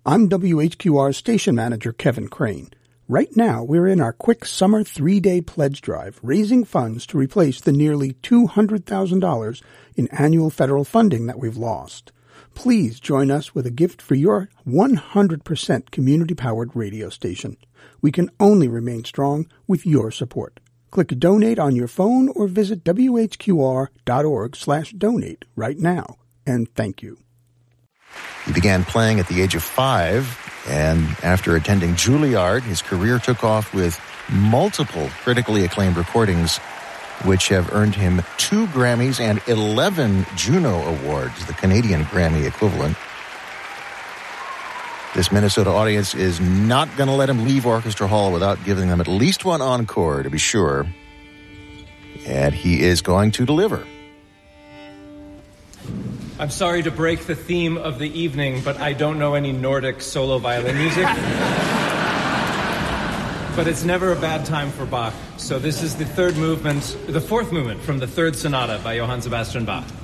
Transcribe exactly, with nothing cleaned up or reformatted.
I'm W H Q R station manager Kevin Crane. Right now, we're in our quick summer three-day pledge drive, raising funds to replace the nearly two hundred thousand dollars in annual federal funding that we've lost. Please join us with a gift for your one hundred percent community-powered radio station. We can only remain strong with your support. Click Donate on your phone or visit W H Q R dot org slash donate right now. And thank you. He began playing at the age of five, and after attending Juilliard, his career took off with multiple critically acclaimed recordings, which have earned him two Grammys and eleven Juno Awards, the Canadian Grammy equivalent. This Minnesota audience is not going to let him leave Orchestra Hall without giving them at least one encore, to be sure. And he is going to deliver. I'm sorry to break the theme of the evening, but I don't know any Nordic solo violin music. But it's never a bad time for Bach. So this is the third movement, the fourth movement from the third sonata by Johann Sebastian Bach.